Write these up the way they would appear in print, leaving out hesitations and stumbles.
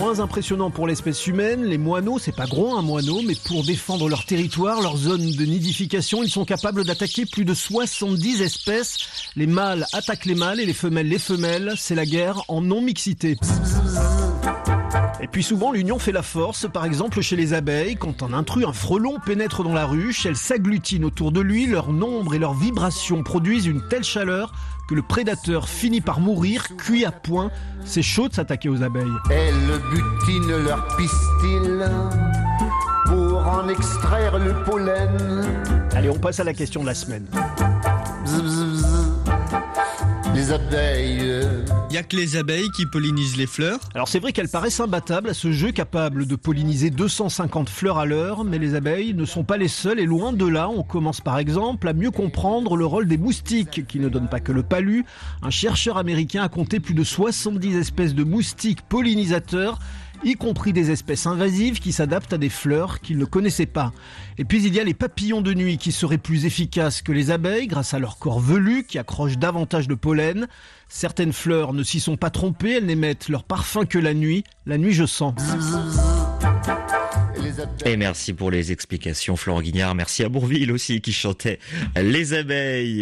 moins impressionnant pour l'espèce humaine. Les moineaux, c'est pas gros un moineau, mais pour défendre leur territoire, leur zone de nidification, ils sont capables d'attaquer plus de 70 espèces. Les mâles attaquent les mâles et les femelles. C'est la guerre en non-mixité. Et puis souvent l'union fait la force, par exemple chez les abeilles, quand un intrus, un frelon pénètre dans la ruche, elles s'agglutinent autour de lui, leur nombre et leurs vibrations produisent une telle chaleur que le prédateur finit par mourir, cuit à point. C'est chaud de s'attaquer aux abeilles. Elles butinent leur pistil pour en extraire le pollen. Allez, on passe à la question de la semaine. Les abeilles. Il n'y a que les abeilles qui pollinisent les fleurs. Alors c'est vrai qu'elles paraissent imbattables à ce jeu, capable de polliniser 250 fleurs à l'heure, mais les abeilles ne sont pas les seules et loin de là. On commence par exemple à mieux comprendre le rôle des moustiques, qui ne donnent pas que le palu. Un chercheur américain a compté plus de 70 espèces de moustiques pollinisateurs, y compris des espèces invasives qui s'adaptent à des fleurs qu'ils ne connaissaient pas. Et puis il y a les papillons de nuit qui seraient plus efficaces que les abeilles grâce à leur corps velu qui accroche davantage de pollen. Certaines fleurs ne s'y sont pas trompées, elles n'émettent leur parfum que la nuit. La nuit, je sens. Et merci pour les explications, Florent Guignard. Merci à Bourvil aussi qui chantait Les abeilles.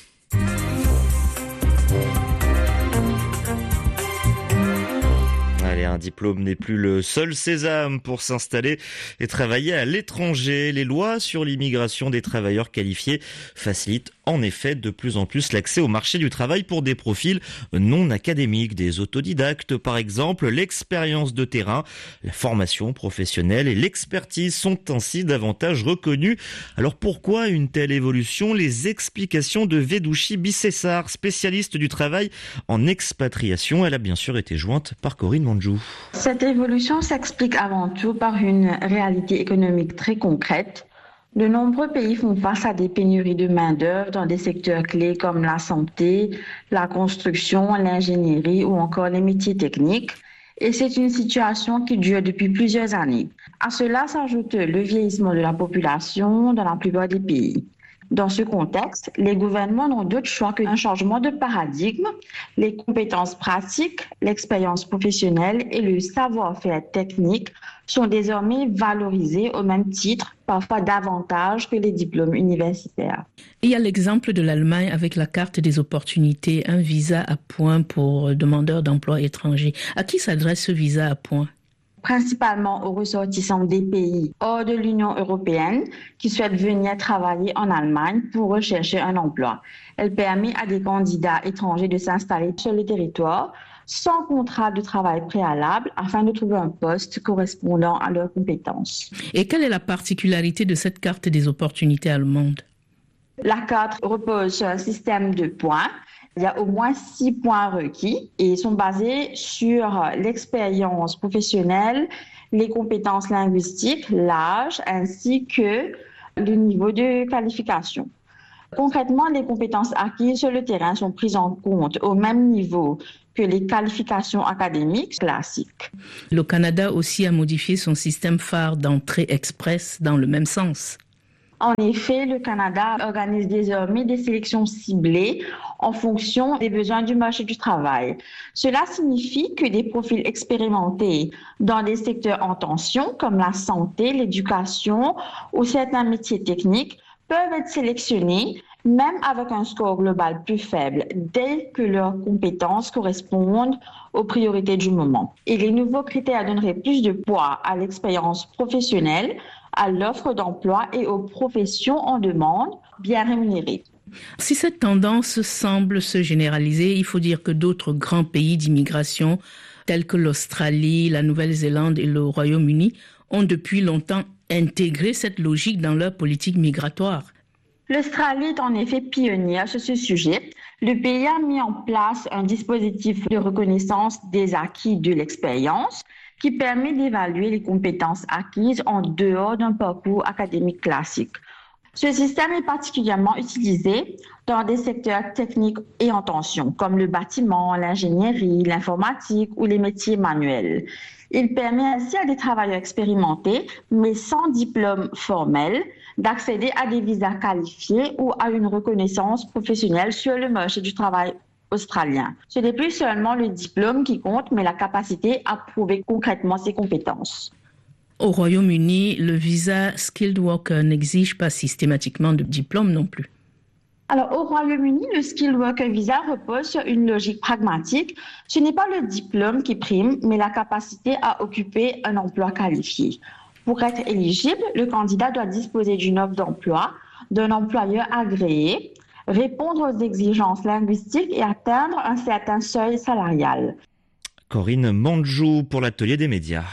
Allez, un diplôme n'est plus le seul sésame pour s'installer et travailler à l'étranger. Les lois sur l'immigration des travailleurs qualifiés facilitent en effet de plus en plus l'accès au marché du travail pour des profils non académiques, des autodidactes par exemple. L'expérience de terrain, la formation professionnelle et l'expertise sont ainsi davantage reconnues. Alors pourquoi une telle évolution? Les explications de Védouchi Bissessar, spécialiste du travail en expatriation. Elle a bien sûr été jointe par Corinne Manjou. Cette évolution s'explique avant tout par une réalité économique très concrète. De nombreux pays font face à des pénuries de main-d'œuvre dans des secteurs clés comme la santé, la construction, l'ingénierie ou encore les métiers techniques. Et c'est une situation qui dure depuis plusieurs années. À cela s'ajoute le vieillissement de la population dans la plupart des pays. Dans ce contexte, les gouvernements n'ont d'autre choix qu'un changement de paradigme. Les compétences pratiques, l'expérience professionnelle et le savoir-faire technique sont désormais valorisés au même titre, parfois davantage que les diplômes universitaires. Il y a l'exemple de l'Allemagne avec la carte des opportunités, un visa à points pour demandeurs d'emploi étrangers. À qui s'adresse ce visa à points ? Principalement aux ressortissants des pays hors de l'Union européenne qui souhaitent venir travailler en Allemagne pour rechercher un emploi. Elle permet à des candidats étrangers de s'installer sur le territoire sans contrat de travail préalable afin de trouver un poste correspondant à leurs compétences. Et quelle est la particularité de cette carte des opportunités allemande ? La carte repose sur un système de points. Il y a au moins 6 points requis et ils sont basés sur l'expérience professionnelle, les compétences linguistiques, l'âge ainsi que le niveau de qualification. Concrètement, les compétences acquises sur le terrain sont prises en compte au même niveau que les qualifications académiques classiques. Le Canada aussi a modifié son système phare d'entrée express dans le même sens. En effet, le Canada organise désormais des sélections ciblées en fonction des besoins du marché du travail. Cela signifie que des profils expérimentés dans des secteurs en tension comme la santé, l'éducation ou certains métiers techniques peuvent être sélectionnés même avec un score global plus faible, dès que leurs compétences correspondent aux priorités du moment. Et les nouveaux critères donneraient plus de poids à l'expérience professionnelle, à l'offre d'emploi et aux professions en demande bien rémunérées. Si cette tendance semble se généraliser, il faut dire que d'autres grands pays d'immigration, tels que l'Australie, la Nouvelle-Zélande et le Royaume-Uni, ont depuis longtemps intégré cette logique dans leur politique migratoire. L'Australie est en effet pionnière sur ce sujet. Le pays a mis en place un dispositif de reconnaissance des acquis de l'expérience qui permet d'évaluer les compétences acquises en dehors d'un parcours académique classique. Ce système est particulièrement utilisé dans des secteurs techniques et en tension, comme le bâtiment, l'ingénierie, l'informatique ou les métiers manuels. Il permet ainsi à des travailleurs expérimentés, mais sans diplôme formel, d'accéder à des visas qualifiés ou à une reconnaissance professionnelle sur le marché du travail australien. Ce n'est plus seulement le diplôme qui compte, mais la capacité à prouver concrètement ses compétences. Au Royaume-Uni, le visa Skilled Worker n'exige pas systématiquement de diplôme non plus. Alors, au Royaume-Uni, le Skilled Worker Visa repose sur une logique pragmatique. Ce n'est pas le diplôme qui prime, mais la capacité à occuper un emploi qualifié. Pour être éligible, le candidat doit disposer d'une offre d'emploi, d'un employeur agréé, répondre aux exigences linguistiques et atteindre un certain seuil salarial. Corinne Manjou pour l'atelier des médias.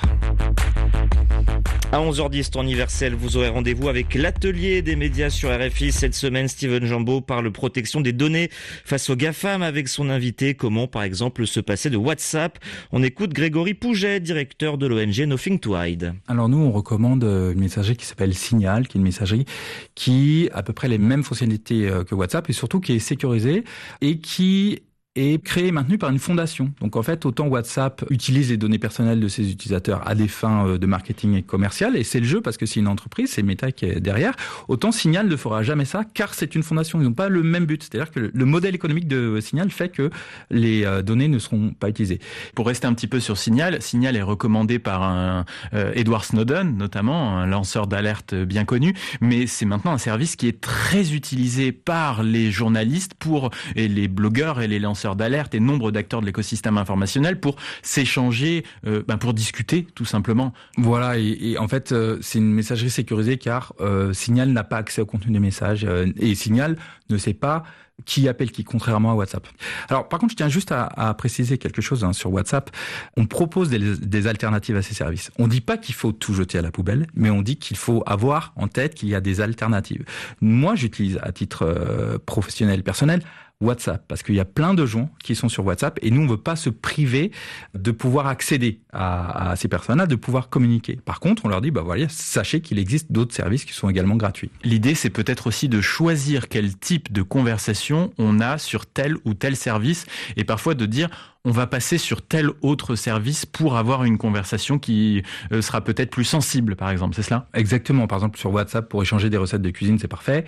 À 11h10, temps universel, vous aurez rendez-vous avec l'atelier des médias sur RFI. Cette semaine, Steven Jambeau parle protection des données face aux GAFAM avec son invité. Comment, par exemple, se passer de WhatsApp? On écoute Grégory Pouget, directeur de l'ONG Nothing to Hide. Alors nous, on recommande une messagerie qui s'appelle Signal, qui est une messagerie qui a à peu près les mêmes fonctionnalités que WhatsApp et surtout qui est sécurisée et qui est créé et maintenu par une fondation. Donc en fait, autant WhatsApp utilise les données personnelles de ses utilisateurs à des fins de marketing et commercial, et c'est le jeu parce que c'est une entreprise, c'est Meta qui est derrière, autant Signal ne fera jamais ça car c'est une fondation. Ils n'ont pas le même but. C'est-à-dire que le modèle économique de Signal fait que les données ne seront pas utilisées. Pour rester un petit peu sur Signal, Signal est recommandé par un Edward Snowden, notamment, un lanceur d'alerte bien connu, mais c'est maintenant un service qui est très utilisé par les journalistes et les blogueurs et les lanceurs d'alerte et nombre d'acteurs de l'écosystème informationnel pour s'échanger, pour discuter tout simplement. Voilà, et en fait, c'est une messagerie sécurisée car Signal n'a pas accès au contenu des messages et Signal ne sait pas qui appelle qui, contrairement à WhatsApp. Alors, par contre, je tiens juste à préciser quelque chose sur WhatsApp. On propose des alternatives à ces services. On dit pas qu'il faut tout jeter à la poubelle, mais on dit qu'il faut avoir en tête qu'il y a des alternatives. Moi, j'utilise à titre professionnel, personnel, WhatsApp, parce qu'il y a plein de gens qui sont sur WhatsApp et nous, on ne veut pas se priver de pouvoir accéder à ces personnes-là, de pouvoir communiquer. Par contre, on leur dit, sachez qu'il existe d'autres services qui sont également gratuits. L'idée, c'est peut-être aussi de choisir quel type de conversation on a sur tel ou tel service et parfois de dire, on va passer sur tel autre service pour avoir une conversation qui sera peut-être plus sensible, par exemple, c'est cela ? Exactement. Par exemple, sur WhatsApp, pour échanger des recettes de cuisine, c'est parfait.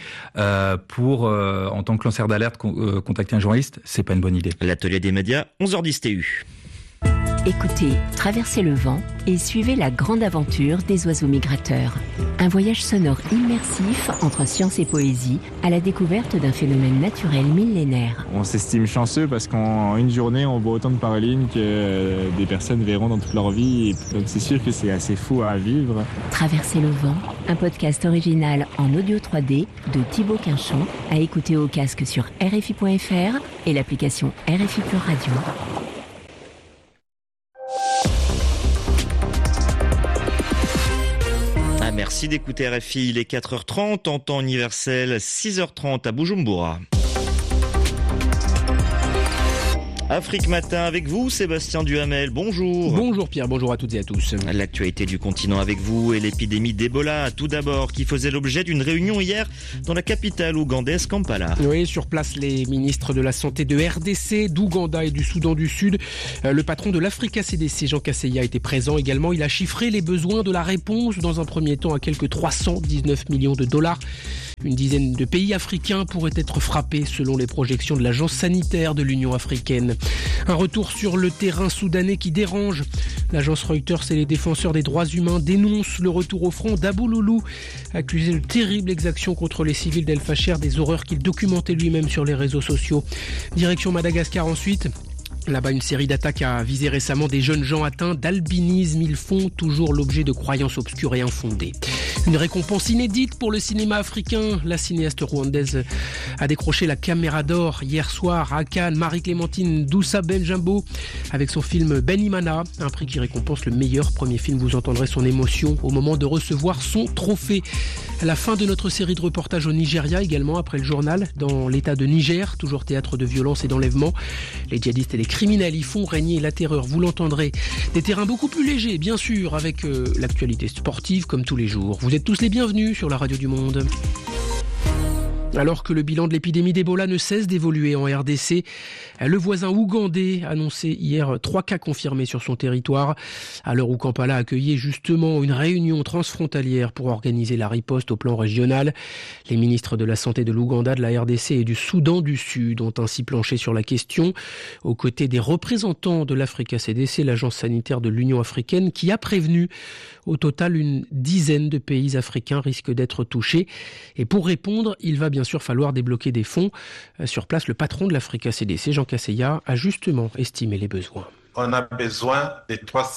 En tant que lanceur d'alerte, contacter un journaliste, c'est pas une bonne idée. L'atelier des médias, 11h10 TU. Écoutez, traversez le vent et suivez la grande aventure des oiseaux migrateurs. Un voyage sonore immersif entre science et poésie à la découverte d'un phénomène naturel millénaire. On s'estime chanceux parce qu'en une journée, on voit autant de paralines que des personnes verront dans toute leur vie. Donc c'est sûr que c'est assez fou à vivre. Traverser le vent, un podcast original en audio 3D de Thibaut Quinchon, à écouter au casque sur RFI.fr et l'application RFI Pure Radio. Merci d'écouter RFI, il est 4h30 en temps universel, 6h30 à Bujumbura. Afrique Matin avec vous, Sébastien Duhamel, bonjour. Bonjour Pierre, bonjour à toutes et à tous. L'actualité du continent avec vous et l'épidémie d'Ebola, tout d'abord, qui faisait l'objet d'une réunion hier dans la capitale ougandaise, Kampala. Oui, sur place, les ministres de la Santé de RDC, d'Ouganda et du Soudan du Sud. Le patron de l'Africa CDC, Jean Kaseya, était présent également. Il a chiffré les besoins de la réponse dans un premier temps à quelques 319 millions de dollars. Une dizaine de pays africains pourraient être frappés selon les projections de l'Agence sanitaire de l'Union africaine. Un retour sur le terrain soudanais qui dérange. L'agence Reuters et les défenseurs des droits humains dénoncent le retour au front d'Abou Loulou, accusé de terribles exactions contre les civils d'El Fasher, des horreurs qu'il documentait lui-même sur les réseaux sociaux. Direction Madagascar ensuite. Là-bas, une série d'attaques a visé récemment des jeunes gens atteints d'albinisme. Ils font toujours l'objet de croyances obscures et infondées. Une récompense inédite pour le cinéma africain. La cinéaste rwandaise a décroché la Caméra d'Or hier soir à Cannes. Marie-Clémentine Doussa Benjambo avec son film Benimana, un prix qui récompense le meilleur premier film. Vous entendrez son émotion au moment de recevoir son trophée. À la fin de notre série de reportages au Nigeria également, après le journal, dans l'état de Niger, toujours théâtre de violence et d'enlèvement. Les djihadistes et les criminels y font régner la terreur, vous l'entendrez. Des terrains beaucoup plus légers, bien sûr, avec l'actualité sportive comme tous les jours. Vous êtes tous les bienvenus sur la radio du Monde. Alors que le bilan de l'épidémie d'Ebola ne cesse d'évoluer en RDC, le voisin ougandais annonçait hier 3 cas confirmés sur son territoire, à l'heure où Kampala accueillait justement une réunion transfrontalière pour organiser la riposte au plan régional. Les ministres de la Santé de l'Ouganda, de la RDC et du Soudan du Sud ont ainsi planché sur la question, aux côtés des représentants de l'Africa CDC, l'agence sanitaire de l'Union africaine, qui a prévenu au total une dizaine de pays africains risquent d'être touchés. Et pour répondre, il va bien sûr falloir débloquer des fonds. Sur place, le patron de l'Africa CDC, Jean Kaseya, a justement estimé les besoins. On a besoin de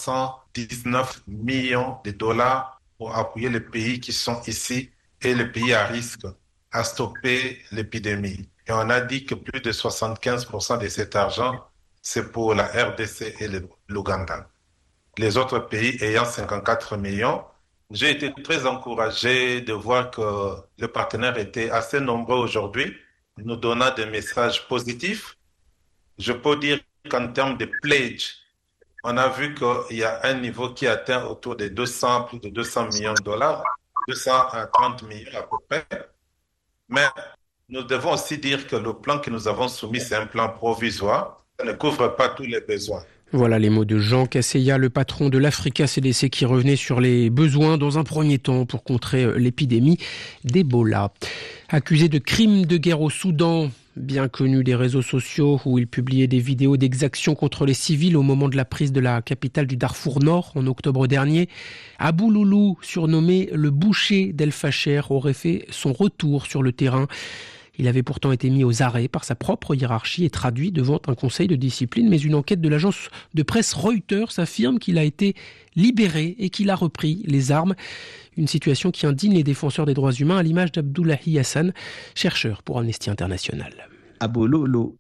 319 millions de dollars pour appuyer les pays qui sont ici et les pays à risque à stopper l'épidémie. Et on a dit que plus de 75% de cet argent, c'est pour la RDC et l'Ouganda. Les autres pays ayant 54 millions, j'ai été très encouragé de voir que les partenaires étaient assez nombreux aujourd'hui, nous donnant des messages positifs. Je peux dire qu'en termes de pledge, on a vu qu'il y a un niveau qui atteint autour de plus de 200 millions de dollars, 230 millions à peu près. Mais nous devons aussi dire que le plan que nous avons soumis, c'est un plan provisoire. Ça ne couvre pas tous les besoins. Voilà les mots de Jean Kaseya, le patron de l'Africa CDC, qui revenait sur les besoins dans un premier temps pour contrer l'épidémie d'Ebola. Accusé de crimes de guerre au Soudan, bien connu des réseaux sociaux où il publiait des vidéos d'exactions contre les civils au moment de la prise de la capitale du Darfour Nord en octobre dernier, Abou Loulou, surnommé le boucher d'El Fasher, aurait fait son retour sur le terrain. Il avait pourtant été mis aux arrêts par sa propre hiérarchie et traduit devant un conseil de discipline. Mais une enquête de l'agence de presse Reuters affirme qu'il a été libéré et qu'il a repris les armes. Une situation qui indigne les défenseurs des droits humains, à l'image d'Abdoulahi Hassan, chercheur pour Amnesty International. Abou Loulou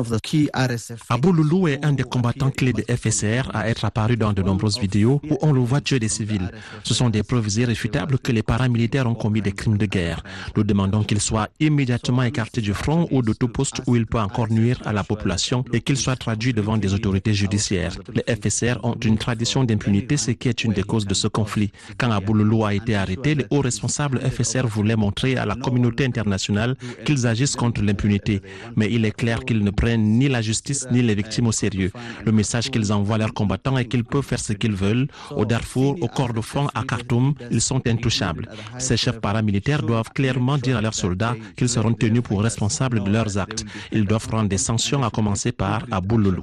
est un des combattants clés de FSR à être apparu dans de nombreuses vidéos où on le voit tuer des civils. Ce sont des preuves irréfutables que les paramilitaires ont commis des crimes de guerre. Nous demandons qu'il soit immédiatement écarté du front ou de tout poste où il peut encore nuire à la population et qu'il soit traduit devant des autorités judiciaires. Les FSR ont une tradition d'impunité, ce qui est une des causes de ce conflit. Quand Abou Loulou a été arrêté, les hauts responsables FSR voulaient montrer à la communauté internationale qu'ils agissent contre l'impunité. Mais il est clair qu'ils ne prennent ni la justice ni les victimes au sérieux. Le message qu'ils envoient à leurs combattants est qu'ils peuvent faire ce qu'ils veulent. Au Darfour, au Kordofan, à Khartoum, ils sont intouchables. Ces chefs paramilitaires doivent clairement dire à leurs soldats qu'ils seront tenus pour responsables de leurs actes. Ils doivent prendre des sanctions, à commencer par Abou Loulou.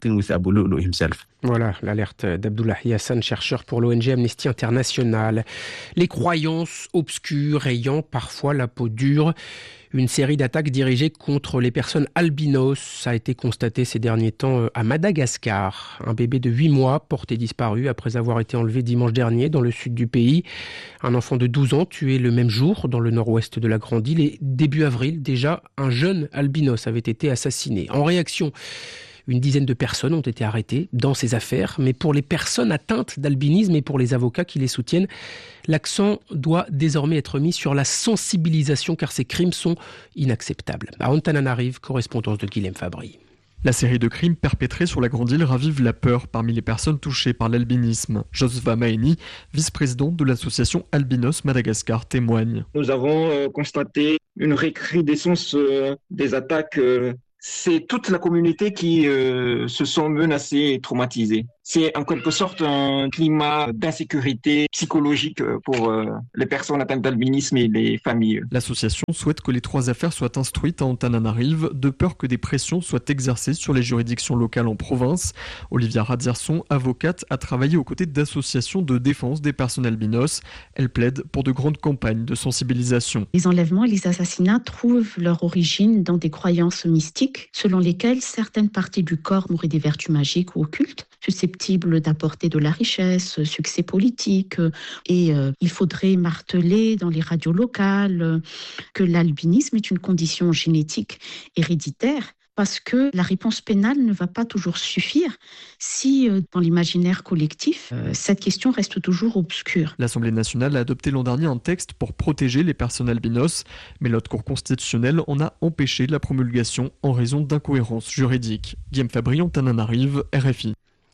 Voilà l'alerte d'Abdoulahi Hassan, chercheur pour l'ONG Amnesty International. Les croyances obscures ayant parfois la peau dure. Une série d'attaques dirigées contre les personnes albinos a été constatée ces derniers temps à Madagascar. Un bébé de 8 mois porté disparu après avoir été enlevé dimanche dernier dans le sud du pays. Un enfant de 12 ans tué le même jour dans le nord-ouest de la grande île. Et début avril, déjà, un jeune albinos avait été assassiné. En réaction, une dizaine de personnes ont été arrêtées dans ces affaires. Mais pour les personnes atteintes d'albinisme et pour les avocats qui les soutiennent, l'accent doit désormais être mis sur la sensibilisation car ces crimes sont inacceptables. À Antananarive, correspondance de Guilhem Fabry. La série de crimes perpétrés sur la Grande Île ravive la peur parmi les personnes touchées par l'albinisme. Josva Maeni, vice-présidente de l'association Albinos Madagascar, témoigne. Nous avons constaté une recrudescence des attaques. C'est toute la communauté qui se sent menacée et traumatisée. C'est en quelque sorte un climat d'insécurité psychologique pour les personnes atteintes d'albinisme et les familles. L'association souhaite que les 3 affaires soient instruites à Antananarive, de peur que des pressions soient exercées sur les juridictions locales en province. Olivia Radzerson, avocate, a travaillé aux côtés d'associations de défense des personnes albinos. Elle plaide pour de grandes campagnes de sensibilisation. Les enlèvements et les assassinats trouvent leur origine dans des croyances mystiques selon lesquelles certaines parties du corps auraient des vertus magiques ou occultes, susceptibles d'apporter de la richesse, succès politique. Et il faudrait marteler dans les radios locales que l'albinisme est une condition génétique héréditaire, parce que la réponse pénale ne va pas toujours suffire si, dans l'imaginaire collectif, cette question reste toujours obscure. L'Assemblée nationale a adopté l'an dernier un texte pour protéger les personnes albinos, mais l'autre cour constitutionnelle en a empêché la promulgation en raison d'incohérences juridiques. Guillaume Fabry, Antananarive, RFI.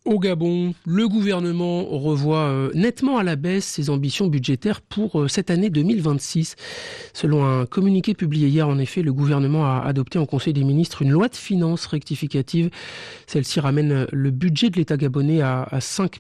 Au Gabon, le gouvernement revoit nettement à la baisse ses ambitions budgétaires pour cette année 2026. Selon un communiqué publié hier, en effet, le gouvernement a adopté en Conseil des ministres une loi de finances rectificative. Celle-ci ramène le budget de l'État gabonais à 5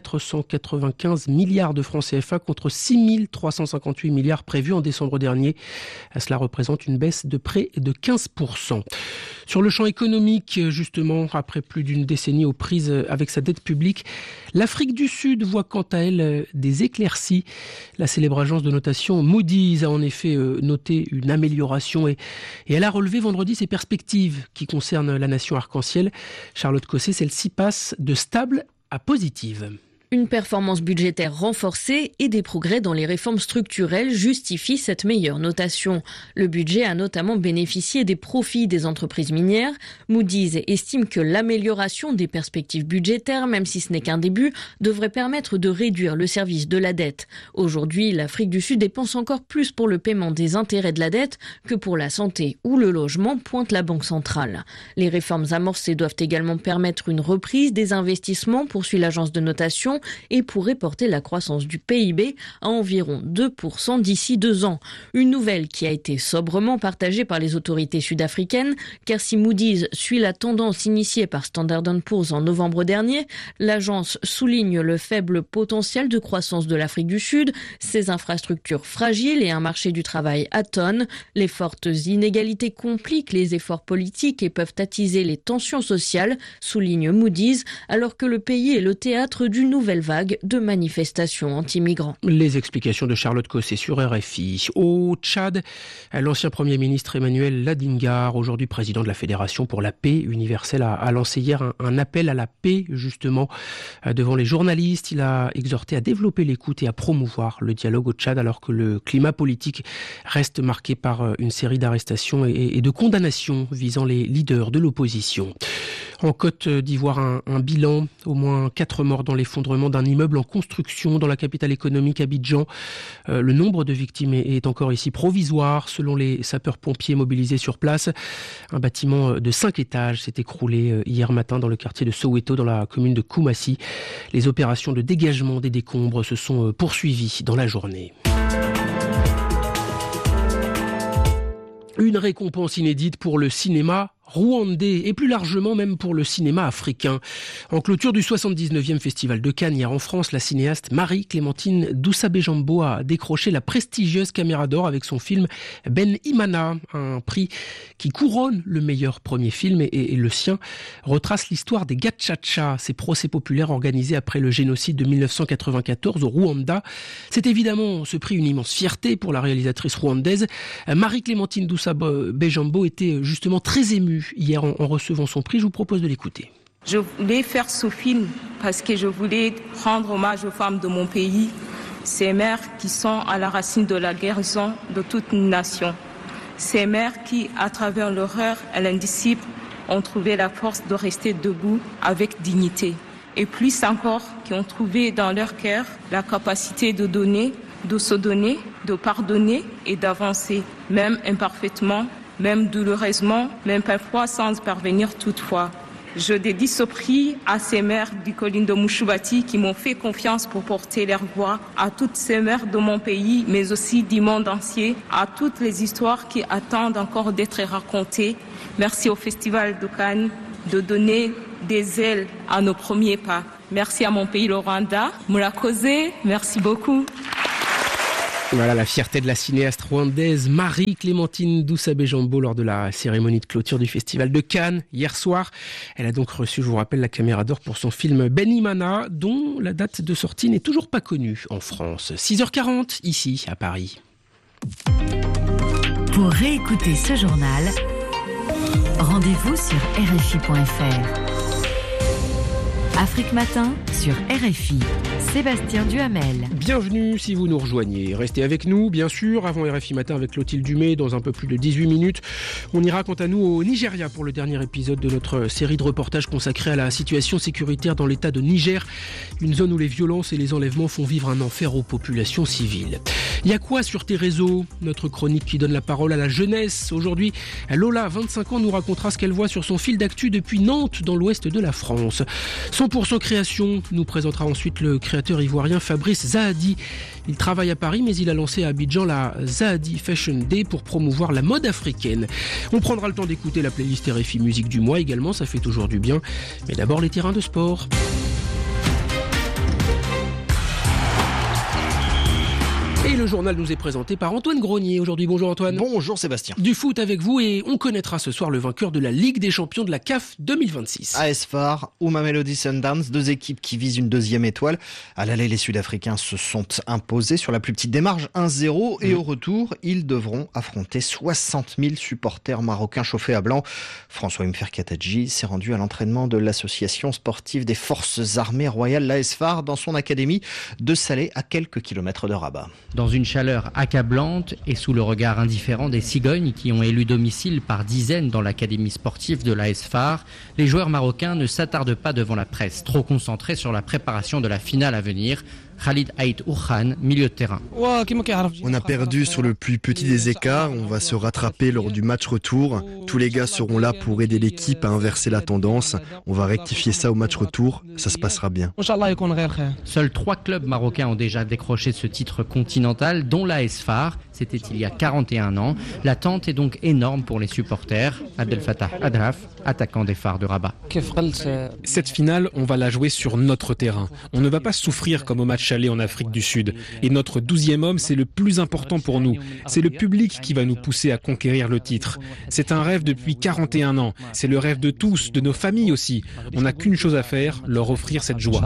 495 milliards de francs CFA contre 6 358 milliards prévus en décembre dernier. Cela représente une baisse de près de 15%. Sur le champ économique, justement, après plus d'une décennie aux prises avec sa dette publique, l'Afrique du Sud voit quant à elle des éclaircies. La célèbre agence de notation Moody's a en effet noté une amélioration et elle a relevé vendredi ses perspectives qui concernent la nation arc-en-ciel. Charlotte Cosset, celle-ci passe de stable à positive. Une performance budgétaire renforcée et des progrès dans les réformes structurelles justifient cette meilleure notation. Le budget a notamment bénéficié des profits des entreprises minières. Moody's estime que l'amélioration des perspectives budgétaires, même si ce n'est qu'un début, devrait permettre de réduire le service de la dette. Aujourd'hui, l'Afrique du Sud dépense encore plus pour le paiement des intérêts de la dette que pour la santé ou le logement, pointe la Banque centrale. Les réformes amorcées doivent également permettre une reprise des investissements, poursuit l'agence de notation, et pourrait porter la croissance du PIB à environ 2% d'ici 2 ans. Une nouvelle qui a été sobrement partagée par les autorités sud-africaines, car si Moody's suit la tendance initiée par Standard & Poor's en novembre dernier, l'agence souligne le faible potentiel de croissance de l'Afrique du Sud, ses infrastructures fragiles et un marché du travail atone. Les fortes inégalités compliquent les efforts politiques et peuvent attiser les tensions sociales, souligne Moody's, alors que le pays est le théâtre d'une nouvelle vague de manifestations anti-migrants. Les explications de Charlotte Cosset sur RFI. Au Tchad, l'ancien Premier ministre Emmanuel Ladingar, aujourd'hui président de la Fédération pour la paix universelle, a lancé hier un appel à la paix, justement, devant les journalistes. Il a exhorté à développer l'écoute et à promouvoir le dialogue au Tchad, alors que le climat politique reste marqué par une série d'arrestations et de condamnations visant les leaders de l'opposition. En Côte d'Ivoire, un bilan, au moins 4 morts dans l'effondrement d'un immeuble en construction dans la capitale économique Abidjan. Le nombre de victimes est encore ici provisoire, selon les sapeurs-pompiers mobilisés sur place. Un bâtiment de 5 étages s'est écroulé hier matin dans le quartier de Soweto, dans la commune de Koumassi. Les opérations de dégagement des décombres se sont poursuivies dans la journée. Une récompense inédite pour le cinéma rwandais et plus largement même pour le cinéma africain. En clôture du 79e Festival de Cannes hier en France, la cinéaste Marie-Clémentine Doussabé-Jambo a décroché la prestigieuse Caméra d'Or avec son film Ben Imana, un prix qui couronne le meilleur premier film et le sien retrace l'histoire des Gacaca, ces procès populaires organisés après le génocide de 1994 au Rwanda. C'est évidemment ce prix une immense fierté pour la réalisatrice rwandaise. Marie-Clémentine Doussabé-Jambo était justement très émue hier en recevant son prix. Je vous propose de l'écouter. Je voulais faire ce film parce que je voulais rendre hommage aux femmes de mon pays, ces mères qui sont à la racine de la guérison de toute une nation. Ces mères qui, à travers l'horreur et l'indisciple, ont trouvé la force de rester debout avec dignité. Et plus encore, qui ont trouvé dans leur cœur la capacité de donner, de se donner, de pardonner et d'avancer, même imparfaitement, même douloureusement, même parfois sans parvenir toutefois. Je dédie ce prix à ces mères du Colline de Mouchoubati qui m'ont fait confiance pour porter leur voix, à toutes ces mères de mon pays, mais aussi du monde entier, à toutes les histoires qui attendent encore d'être racontées. Merci au Festival de Cannes de donner des ailes à nos premiers pas. Merci à mon pays, le Rwanda. Murakoze, merci beaucoup. Voilà la fierté de la cinéaste rwandaise Marie-Clémentine Doussabé-Jambo lors de la cérémonie de clôture du Festival de Cannes hier soir. Elle a donc reçu, je vous rappelle, la Caméra d'Or pour son film Ben Imana, dont la date de sortie n'est toujours pas connue en France. 6h40 ici à Paris. Pour réécouter ce journal, rendez-vous sur RFI.fr. Afrique Matin sur RFI. Sébastien Duhamel. Bienvenue si vous nous rejoignez. Restez avec nous, bien sûr, avant RFI Matin avec Clotilde Dumay dans un peu plus de 18 minutes. On ira quant à nous au Nigeria pour le dernier épisode de notre série de reportages consacrée à la situation sécuritaire dans l'état de Niger, une zone où les violences et les enlèvements font vivre un enfer aux populations civiles. Il y a quoi sur tes réseaux ? Notre chronique qui donne la parole à la jeunesse. Aujourd'hui, Lola, 25 ans, nous racontera ce qu'elle voit sur son fil d'actu depuis Nantes, dans l'ouest de la France. 100% création, nous présentera ensuite le créateur ivoirien Fabrice Zahadi. Il travaille à Paris, mais il a lancé à Abidjan la Zahadi Fashion Day pour promouvoir la mode africaine. On prendra le temps d'écouter la playlist RFI Musique du mois également, ça fait toujours du bien. Mais d'abord les terrains de sport. Et le journal nous est présenté par Antoine Grenier aujourd'hui. Bonjour Antoine. Bonjour Sébastien. Du foot avec vous et on connaîtra ce soir le vainqueur de la Ligue des Champions de la CAF 2026. AS FAR ou Mamelodi Sundowns, deux équipes qui visent une deuxième étoile. À l'aller, les Sud-Africains se sont imposés sur la plus petite des marges, 1-0. Et au retour, ils devront affronter 60 000 supporters marocains chauffés à blanc. François Mferkatadji s'est rendu à l'entraînement de l'association sportive des forces armées royales, l'AS FAR, dans son académie de Salé, à quelques kilomètres de Rabat. Dans une chaleur accablante et sous le regard indifférent des cigognes qui ont élu domicile par dizaines dans l'académie sportive de l'AS FAR, les joueurs marocains ne s'attardent pas devant la presse, trop concentrés sur la préparation de la finale à venir. Khalid Aït Ourhan, milieu de terrain. On a perdu sur le plus petit des écarts, on va se rattraper lors du match retour. Tous les gars seront là pour aider l'équipe à inverser la tendance. On va rectifier ça au match retour, ça se passera bien. Seuls 3 clubs marocains ont déjà décroché ce titre continental, dont l'AS FAR. C'était il y a 41 ans. L'attente est donc énorme pour les supporters. Abdel Fattah Adraf, attaquant des Phares de Rabat. Cette finale, on va la jouer sur notre terrain. On ne va pas souffrir comme au match aller en Afrique du Sud. Et notre 12e homme, c'est le plus important pour nous. C'est le public qui va nous pousser à conquérir le titre. C'est un rêve depuis 41 ans. C'est le rêve de tous, de nos familles aussi. On n'a qu'une chose à faire, leur offrir cette joie.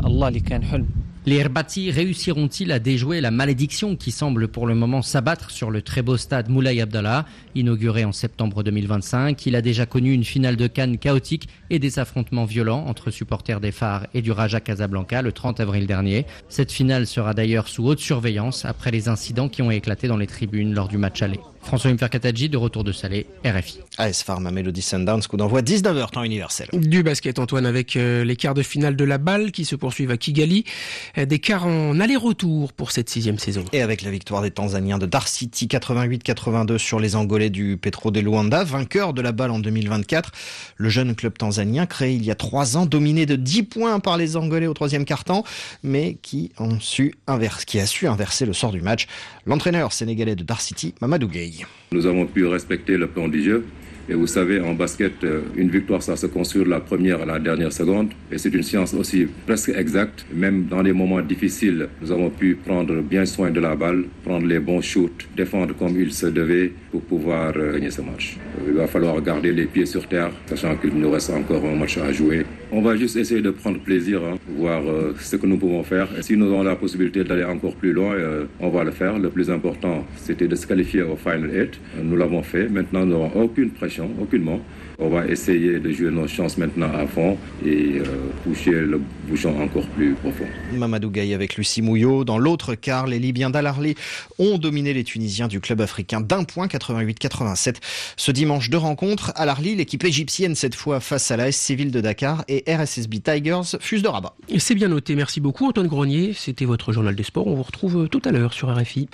Les Herbati réussiront-ils à déjouer la malédiction qui semble pour le moment s'abattre sur le très beau stade Moulay Abdallah, inauguré en septembre 2025? Il a déjà connu une finale de CAN chaotique et des affrontements violents entre supporters des Phares et du Raja Casablanca le 30 avril dernier. Cette finale sera d'ailleurs sous haute surveillance après les incidents qui ont éclaté dans les tribunes lors du match aller. François Mferkatadji, de retour de Salé, RFI. AS FAR Mamelodi Sundowns, coup d'envoi 19h, temps universel. Du basket, Antoine, avec les quarts de finale de la balle qui se poursuivent à Kigali. Des quarts en aller-retour pour cette 6e saison. Et avec la victoire des Tanzaniens de Dar City 88-82 sur les Angolais du Petro de Luanda, vainqueur de la balle en 2024. Le jeune club tanzanien, créé il y a 3 ans, dominé de 10 points par les Angolais au 3e quart-temps, mais qui a su inverser le sort du match. L'entraîneur sénégalais de Dar City, Mamadou Gueye. Nous avons pu respecter le plan du jeu. Et vous savez, en basket, une victoire, ça se construit de la première à la dernière seconde. Et c'est une science aussi presque exacte. Même dans les moments difficiles, nous avons pu prendre bien soin de la balle, prendre les bons shoots, défendre comme il se devait pour pouvoir gagner ce match. Il va falloir garder les pieds sur terre, sachant qu'il nous reste encore un match à jouer. On va juste essayer de prendre plaisir, voir ce que nous pouvons faire. Et si nous avons la possibilité d'aller encore plus loin, on va le faire. Le plus important, c'était de se qualifier au Final 8. Nous l'avons fait. Maintenant, nous n'avons aucune pression, aucunement. On va essayer de jouer nos chances maintenant à fond et pousser le bouchon encore plus profond. Mamadou Gueye avec Lucie Mouillot. Dans l'autre quart, les Libyens d'Al Ahly ont dominé les Tunisiens du club africain d'1 point, 88-87. Ce dimanche, 2 rencontres. Al Ahly, l'équipe égyptienne cette fois face à l'AS Séville de Dakar, et RSSB Tigers, Fus de Rabat. Et c'est bien noté. Merci beaucoup Antoine Grenier. C'était votre journal des sports. On vous retrouve tout à l'heure sur RFI.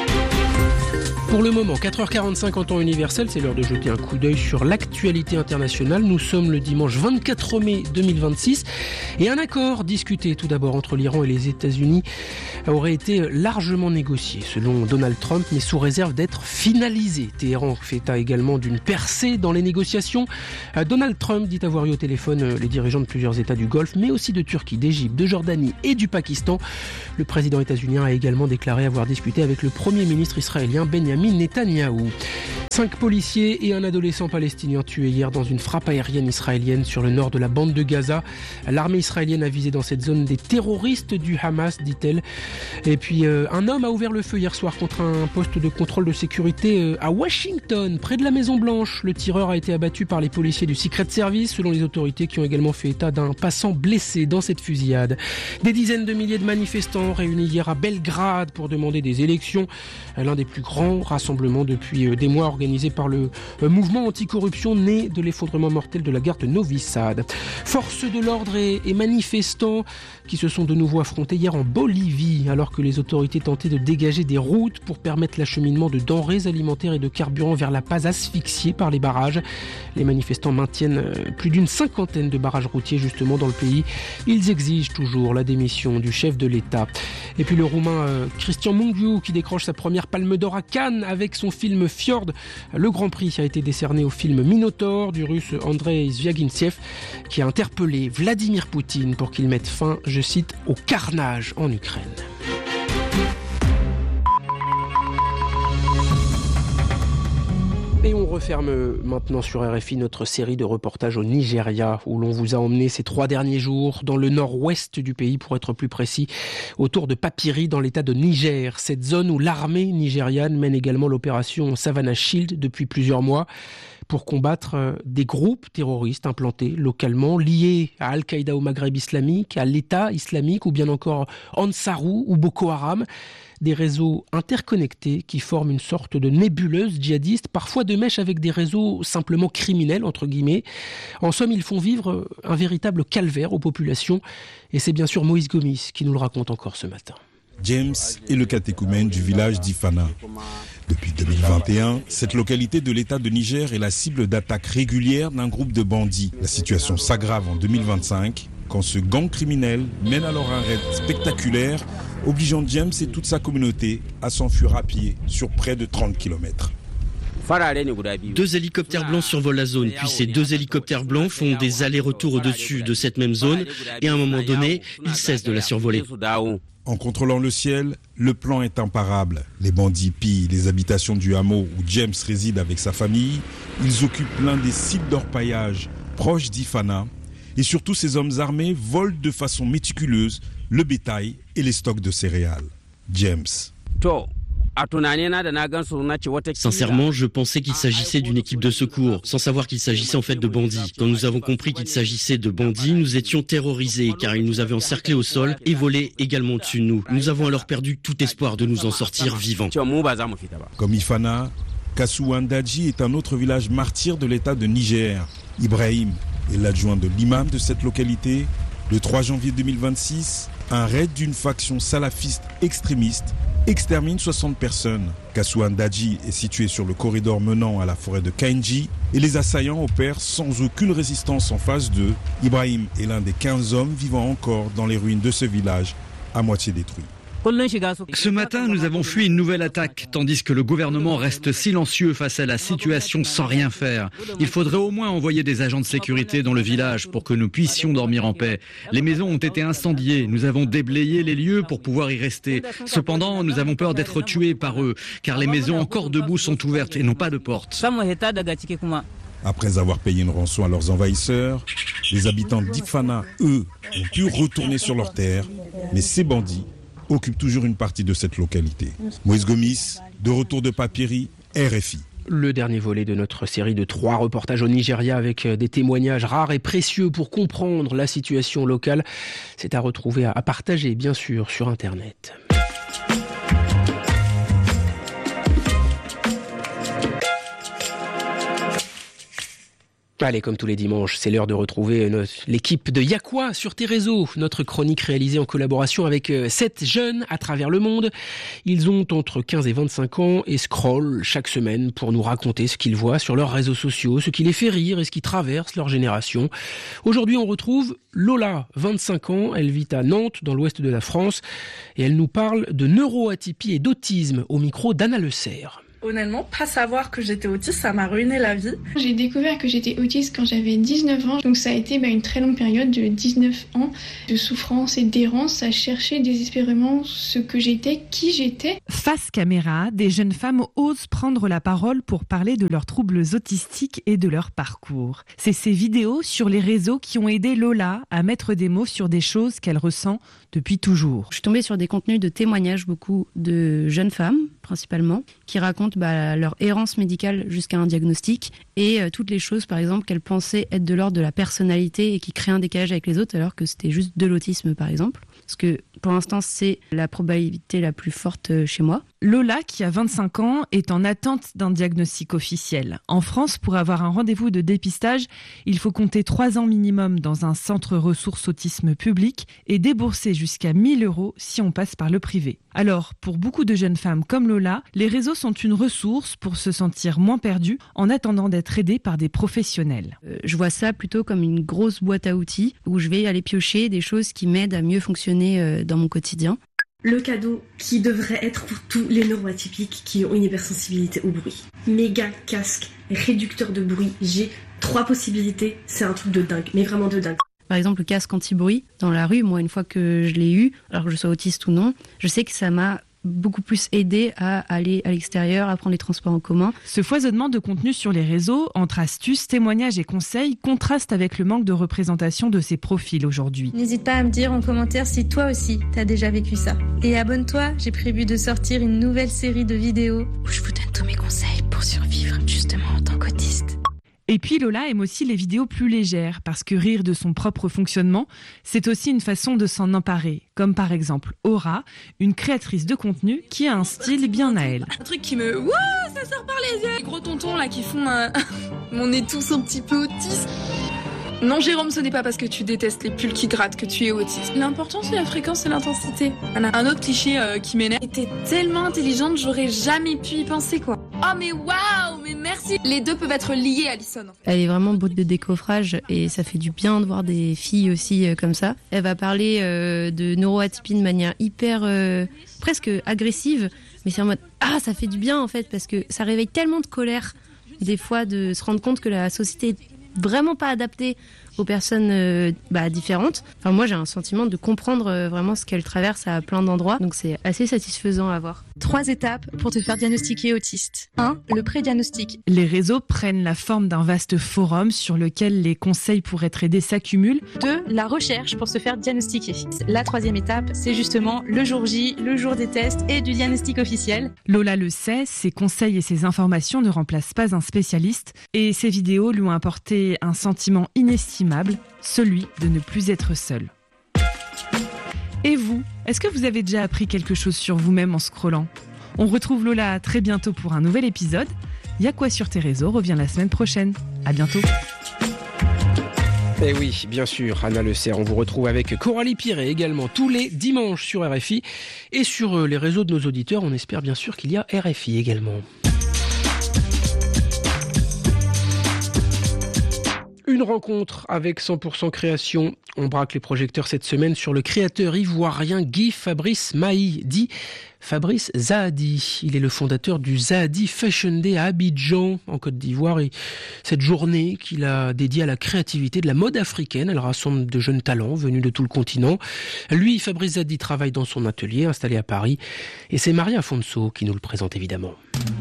Pour le moment, 4h45 en temps universel, c'est l'heure de jeter un coup d'œil sur l'actualité internationale. Nous sommes le dimanche 24 mai 2026 et un accord discuté tout d'abord entre l'Iran et les États-Unis aurait été largement négocié selon Donald Trump, mais sous réserve d'être finalisé. Téhéran fait état également d'une percée dans les négociations. Donald Trump dit avoir eu au téléphone les dirigeants de plusieurs États du Golfe, mais aussi de Turquie, d'Égypte, de Jordanie et du Pakistan. Le président états-unien a également déclaré avoir discuté avec le premier ministre israélien Benjamin Netanyahou. 5 policiers et un adolescent palestinien tués hier dans une frappe aérienne israélienne sur le nord de la bande de Gaza. L'armée israélienne a visé dans cette zone des terroristes du Hamas, dit-elle. Et puis un homme a ouvert le feu hier soir contre un poste de contrôle de sécurité à Washington, près de la Maison Blanche. Le tireur a été abattu par les policiers du Secret Service, selon les autorités qui ont également fait état d'un passant blessé dans cette fusillade. Des dizaines de milliers de manifestants réunis hier à Belgrade pour demander des élections. L'un des plus grands rassemblements depuis des mois organisés organisé par le mouvement anticorruption né de l'effondrement mortel de la gare de Novi Sad. Forces de l'ordre et manifestants qui se sont de nouveau affrontés hier en Bolivie, alors que les autorités tentaient de dégager des routes pour permettre l'acheminement de denrées alimentaires et de carburant vers La Paz asphyxiée par les barrages. Les manifestants maintiennent plus d'une cinquantaine de barrages routiers justement dans le pays. Ils exigent toujours la démission du chef de l'État. Et puis le Roumain Cristian Mungiu qui décroche sa première Palme d'Or à Cannes avec son film Fjord. Le Grand Prix a été décerné au film Minotaur du Russe Andrei Zviagintsev qui a interpellé Vladimir Poutine pour qu'il mette fin, je cite, au carnage en Ukraine. Et on referme maintenant sur RFI notre série de reportages au Nigeria où l'on vous a emmené ces 3 derniers jours dans le nord-ouest du pays pour être plus précis, autour de Papiri dans l'état de Niger, cette zone où l'armée nigériane mène également l'opération Savannah Shield depuis plusieurs mois pour combattre des groupes terroristes implantés localement, liés à Al-Qaïda au Maghreb islamique, à l'État islamique ou bien encore Ansarou ou Boko Haram. Des réseaux interconnectés qui forment une sorte de nébuleuse djihadiste, parfois de mèche avec des réseaux simplement criminels, entre guillemets. En somme, ils font vivre un véritable calvaire aux populations. Et c'est bien sûr Moïse Gomis qui nous le raconte encore ce matin. James est le catéchumène du village d'Ifana. Depuis 2021, cette localité de l'État de Niger est la cible d'attaques régulières d'un groupe de bandits. La situation s'aggrave en 2025 quand ce gang criminel mène alors un raid spectaculaire obligeant James et toute sa communauté à s'enfuir à pied sur près de 30 km. 2 hélicoptères blancs survolent la zone, puis ces 2 hélicoptères blancs font des allers-retours au-dessus de cette même zone et à un moment donné, ils cessent de la survoler. En contrôlant le ciel, le plan est imparable. Les bandits pillent les habitations du hameau où James réside avec sa famille. Ils occupent l'un des sites d'orpaillage proches d'Ifana. Et surtout, ces hommes armés volent de façon méticuleuse le bétail et les stocks de céréales. James. Sincèrement, je pensais qu'il s'agissait d'une équipe de secours, sans savoir qu'il s'agissait en fait de bandits. Quand nous avons compris qu'il s'agissait de bandits, nous étions terrorisés car ils nous avaient encerclés au sol et volaient également au-dessus de nous. Nous avons alors perdu tout espoir de nous en sortir vivants. Comme Ifana, Kasuwandaji est un autre village martyr de l'État de Niger. Ibrahim est l'adjoint de l'imam de cette localité. Le 3 janvier 2026, un raid d'une faction salafiste extrémiste extermine 60 personnes. Kasuwandaji est situé sur le corridor menant à la forêt de Kainji et les assaillants opèrent sans aucune résistance en phase 2. Ibrahim est l'un des 15 hommes vivant encore dans les ruines de ce village à moitié détruit. Ce matin, nous avons fui une nouvelle attaque, tandis que le gouvernement reste silencieux face à la situation sans rien faire. Il faudrait au moins envoyer des agents de sécurité dans le village pour que nous puissions dormir en paix. Les maisons ont été incendiées, nous avons déblayé les lieux pour pouvoir y rester. Cependant, nous avons peur d'être tués par eux, car les maisons encore debout sont ouvertes et n'ont pas de porte. Après avoir payé une rançon à leurs envahisseurs, les habitants d'Ifana, eux, ont pu retourner sur leurs terres, mais ces bandits occupe toujours une partie de cette localité. Moïse Gomis, de retour de Papiri, RFI. Le dernier volet de notre série de 3 reportages au Nigeria avec des témoignages rares et précieux pour comprendre la situation locale. C'est à retrouver, à partager bien sûr sur Internet. Allez, comme tous les dimanches, c'est l'heure de retrouver l'équipe de Y'a quoi sur tes réseaux, notre chronique réalisée en collaboration avec 7 jeunes à travers le monde. Ils ont entre 15 et 25 ans et scrollent chaque semaine pour nous raconter ce qu'ils voient sur leurs réseaux sociaux, ce qui les fait rire et ce qui traverse leur génération. Aujourd'hui, on retrouve Lola, 25 ans, elle vit à Nantes, dans l'ouest de la France, et elle nous parle de neuroatypie et d'autisme au micro d'Anna Le Serre. Honnêtement, pas savoir que j'étais autiste, ça m'a ruiné la vie. J'ai découvert que j'étais autiste quand j'avais 19 ans, donc ça a été une très longue période de 19 ans de souffrance et d'errance à chercher désespérément ce que j'étais, qui j'étais. Face caméra, des jeunes femmes osent prendre la parole pour parler de leurs troubles autistiques et de leur parcours. C'est ces vidéos sur les réseaux qui ont aidé Lola à mettre des mots sur des choses qu'elle ressent depuis toujours. Je suis tombée sur des contenus de témoignages, beaucoup de jeunes femmes principalement, qui racontent leur errance médicale jusqu'à un diagnostic et toutes les choses par exemple qu'elles pensaient être de l'ordre de la personnalité et qui créent un décalage avec les autres alors que c'était juste de l'autisme par exemple. Parce que pour l'instant c'est la probabilité la plus forte chez moi. Lola, qui a 25 ans, est en attente d'un diagnostic officiel. En France, pour avoir un rendez-vous de dépistage, il faut compter 3 ans minimum dans un centre ressources autisme public et débourser jusqu'à 1 000 € si on passe par le privé. Alors, pour beaucoup de jeunes femmes comme Lola, les réseaux sont une ressource pour se sentir moins perdues en attendant d'être aidées par des professionnels. Je vois ça plutôt comme une grosse boîte à outils où je vais aller piocher des choses qui m'aident à mieux fonctionner dans mon quotidien. Le cadeau qui devrait être pour tous les neuroatypiques qui ont une hypersensibilité au bruit. Méga casque, réducteur de bruit. J'ai 3 possibilités, c'est un truc de dingue, mais vraiment de dingue. Par exemple, le casque anti-bruit dans la rue, moi, une fois que je l'ai eu, alors que je sois autiste ou non, je sais que ça m'a beaucoup plus aidé à aller à l'extérieur, à prendre les transports en commun. Ce foisonnement de contenu sur les réseaux, entre astuces, témoignages et conseils, contraste avec le manque de représentation de ces profils aujourd'hui. N'hésite pas à me dire en commentaire si toi aussi t'as déjà vécu ça. Et abonne-toi, j'ai prévu de sortir une nouvelle série de vidéos où je vous donne tous mes conseils pour survivre justement en tant qu'autiste. Et puis Lola aime aussi les vidéos plus légères, parce que rire de son propre fonctionnement, c'est aussi une façon de s'en emparer. Comme par exemple Aura, une créatrice de contenu qui a un style bien à elle. Un truc qui me... Wouah, ça sort par les yeux. Les gros tontons là qui font... On est tous un petit peu autistes. Non Jérôme, ce n'est pas parce que tu détestes les pulls qui grattent que tu es autiste. L'important c'est la fréquence et l'intensité. Un autre cliché qui m'énerve. T'es tellement intelligente, j'aurais jamais pu y penser quoi. Oh mais waouh, mais merci. Les deux peuvent être liés, Alison. En fait. Elle est vraiment bout de décoffrage et ça fait du bien de voir des filles aussi comme ça. Elle va parler de neuroatypie de manière hyper presque agressive, mais c'est en mode ça fait du bien en fait parce que ça réveille tellement de colère des fois de se rendre compte que la société est vraiment pas adaptée aux personnes différentes. Enfin, moi, j'ai un sentiment de comprendre vraiment ce qu'elle traverse à plein d'endroits. Donc, c'est assez satisfaisant à voir. 3 étapes pour te faire diagnostiquer autiste. 1. Le pré-diagnostic. Les réseaux prennent la forme d'un vaste forum sur lequel les conseils pour être aidés s'accumulent. 2. La recherche pour se faire diagnostiquer. La 3e étape, c'est justement le jour J, le jour des tests et du diagnostic officiel. Lola le sait, ses conseils et ses informations ne remplacent pas un spécialiste. Et ses vidéos lui ont apporté un sentiment inestimable, celui de ne plus être seul. Et vous, est-ce que vous avez déjà appris quelque chose sur vous-même en scrollant ? On retrouve Lola très bientôt pour un nouvel épisode. Y'a quoi sur tes réseaux revient la semaine prochaine. À bientôt. Et oui, bien sûr, Anna Le Serre, on vous retrouve avec Coralie Piret également tous les dimanches sur RFI et sur les réseaux de nos auditeurs. On espère bien sûr qu'il y a RFI également. Une rencontre avec 100% Création. On braque les projecteurs cette semaine sur le créateur ivoirien Guy Fabrice Mahi, dit Fabrice Zahadi. Il est le fondateur du Zahadi Fashion Day à Abidjan, en Côte d'Ivoire. Et cette journée qu'il a dédiée à la créativité de la mode africaine, elle rassemble de jeunes talents venus de tout le continent. Lui, Fabrice Zahadi, travaille dans son atelier installé à Paris. Et c'est Maria Afonso qui nous le présente évidemment.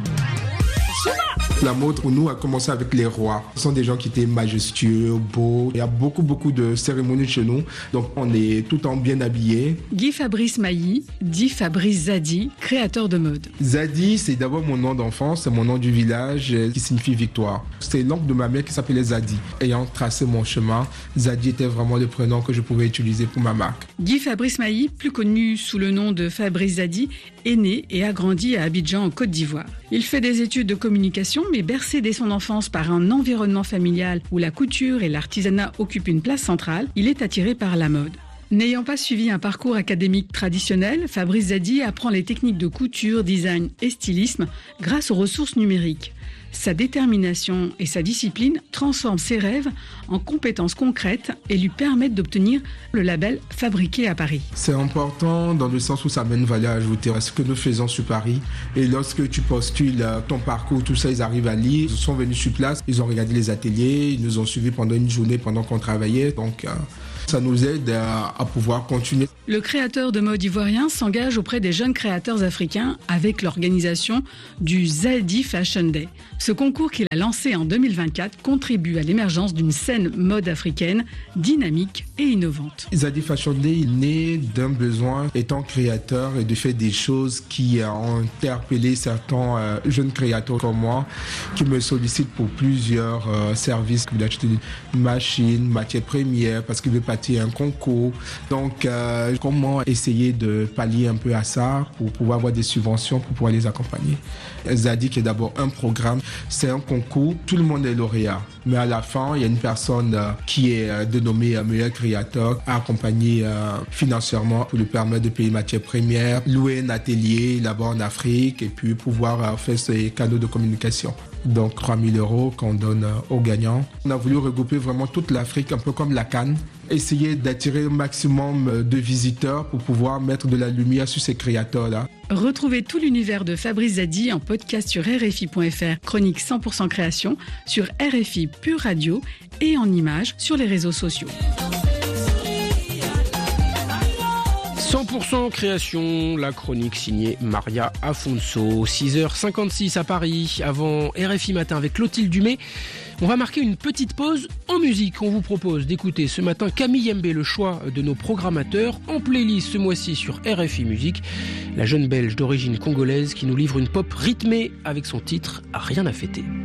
La mode pour nous a commencé avec les rois. Ce sont des gens qui étaient majestueux, beaux. Il y a beaucoup de cérémonies chez nous. Donc on est tout le temps bien habillés. Guy Fabrice Mahi, dit Fabrice Zahadi, créateur de mode. Zahadi, c'est d'abord mon nom d'enfance, c'est mon nom du village qui signifie victoire. C'est l'oncle de ma mère qui s'appelait Zahadi. Ayant tracé mon chemin, Zahadi était vraiment le prénom que je pouvais utiliser pour ma marque. Guy Fabrice Mahi, plus connu sous le nom de Fabrice Zahadi, est né et a grandi à Abidjan en Côte d'Ivoire. Il fait des études de communication, mais bercé dès son enfance par un environnement familial où la couture et l'artisanat occupent une place centrale, il est attiré par la mode. N'ayant pas suivi un parcours académique traditionnel, Fabrice Zahadi apprend les techniques de couture, design et stylisme grâce aux ressources numériques. Sa détermination et sa discipline transforment ses rêves en compétences concrètes et lui permettent d'obtenir le label Fabriqué à Paris. C'est important dans le sens où ça amène une valeur ajoutée à ce que nous faisons sur Paris. Et lorsque tu postules ton parcours, tout ça, ils arrivent à lire. Ils sont venus sur place, ils ont regardé les ateliers, ils nous ont suivis pendant une journée pendant qu'on travaillait. Donc ça nous aide à pouvoir continuer. Le créateur de mode ivoirien s'engage auprès des jeunes créateurs africains avec l'organisation du Zahadi Fashion Day. Ce concours qu'il a lancé en 2024 contribue à l'émergence d'une scène mode africaine dynamique et innovante. Zahadi Fashion Day est né d'un besoin étant créateur et de faire des choses qui ont interpellé certains jeunes créateurs comme moi qui me sollicitent pour plusieurs services, d'acheter une machine, matière première parce qu'ils veulent bâtir un concours. Donc, comment essayer de pallier un peu à ça pour pouvoir avoir des subventions pour pouvoir les accompagner. Zadig est d'abord un programme, c'est un concours, tout le monde est lauréat. Mais à la fin, il y a une personne qui est dénommée meilleur créateur à accompagner financièrement pour lui permettre de payer matières premières, louer un atelier là-bas en Afrique et puis pouvoir faire ses canaux de communication. Donc 3 000 € qu'on donne aux gagnants. On a voulu regrouper vraiment toute l'Afrique, un peu comme la Cannes, essayer d'attirer un maximum de visiteurs pour pouvoir mettre de la lumière sur ces créateurs-là. Retrouvez tout l'univers de Fabrice Zadie en podcast sur RFI.fr, chronique 100% création, sur RFI Pure Radio et en images sur les réseaux sociaux. 100% création, la chronique signée Maria Afonso. 6h56 à Paris, avant RFI Matin avec Clotilde Dumais. On va marquer une petite pause en musique. On vous propose d'écouter ce matin Camille Yembe, le choix de nos programmateurs, en playlist ce mois-ci sur RFI Musique. La jeune Belge d'origine congolaise qui nous livre une pop rythmée avec son titre « Rien à fêter ».